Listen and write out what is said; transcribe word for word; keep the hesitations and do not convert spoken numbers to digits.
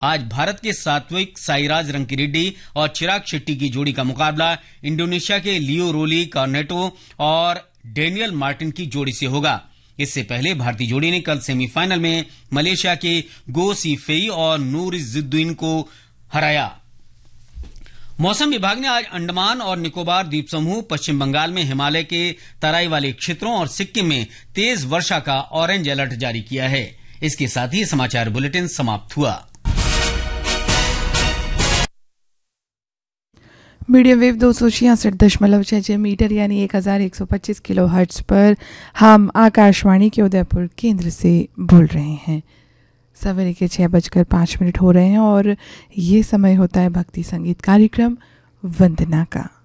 आज भारत के सात्विक साईराज रंकीरेड्डी और चिराग शेट्टी की जोड़ी का मुकाबला इंडोनेशिया के लियो रोली कार्नेटो और डेनियल मार्टिन की जोड़ी से होगा। इससे पहले भारतीय जोड़ी ने कल सेमीफाइनल में मलेशिया के गो सी फेई और नूर इज्जुद्दीन को हराया। मौसम विभाग ने आज अंडमान और निकोबार द्वीप समूह, पश्चिम बंगाल में हिमालय के तराई वाले क्षेत्रों और सिक्किम में तेज वर्षा का ऑरेंज अलर्ट जारी किया है। इसके साथ ही समाचार बुलेटिन समाप्त हुआ। मीडियम वेव दो सौ छियासठ दशमलव छह छह मीटर यानी एक हजार एक सौ पच्चीस किलो हर्ट्ज पर हम आकाशवाणी के उदयपुर केंद्र से बोल रहे हैं। सवेरे के छः बजकर पाँच मिनट हो रहे हैं और ये समय होता है भक्ति संगीत कार्यक्रम वंदना का।